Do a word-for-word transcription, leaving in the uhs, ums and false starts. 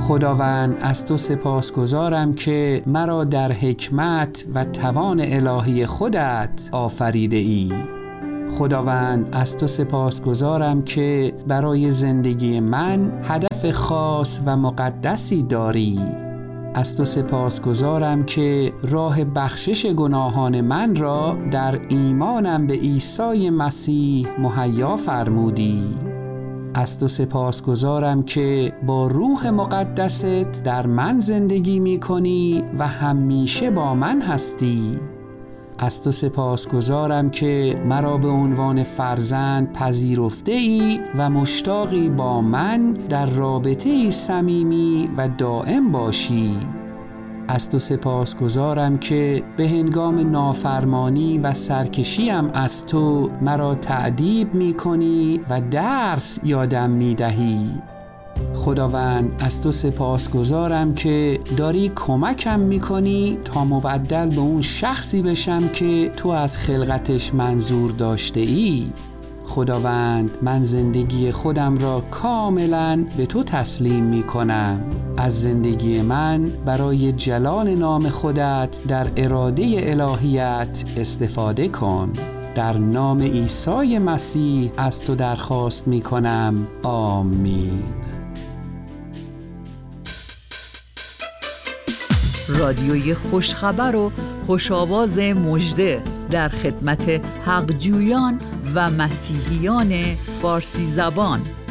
خداوند از تو سپاسگزارم که مرا در حکمت و توان الهی خودت آفریده ای. خداوند از تو سپاسگزارم که برای زندگی من هدف خاص و مقدسی داری. از تو سپاسگزارم که راه بخشش گناهان من را در ایمانم به عیسی مسیح مهیا فرمودی. از تو سپاسگزارم که با روح مقدست در من زندگی می کنی و همیشه با من هستی. از تو سپاسگزارم که مرا به عنوان فرزند پذیرفته ای و مشتاقی با من در رابطه صمیمی و دائم باشی. از تو سپاسگزارم که به هنگام نافرمانی و سرکشیم از تو مرا تأدیب می کنی و درس یادم می دهی. خداوند از تو سپاسگزارم که داری کمکم میکنی تا مبدل به اون شخصی بشم که تو از خلقتش منظور داشته ای. خداوند من زندگی خودم را کاملا به تو تسلیم میکنم. از زندگی من برای جلال نام خودت در اراده الهیت استفاده کن. در نام عیسی مسیح از تو درخواست میکنم. آمین. رادیوی خوشخبر و خوشآواز مژده در خدمت حقجویان و مسیحیان فارسی زبان.